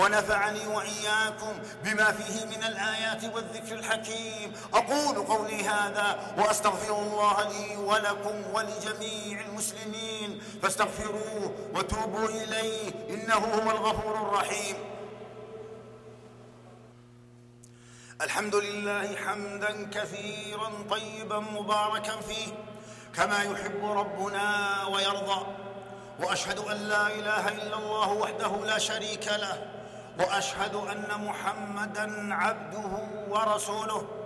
ونفعني وإياكم بما فيه من الآيات والذكر الحكيم. أقول قولي هذا وأستغفر الله لي ولكم ولجميع المسلمين، فاستغفروه وتوبوا إليه إنه هو الغفور الرحيم. الحمد لله حمدا كثيرا طيبا مباركا فيه كما يحب ربنا ويرضى، وأشهد أن لا إله إلا الله وحده لا شريك له، وأشهد أن محمدًا عبده ورسوله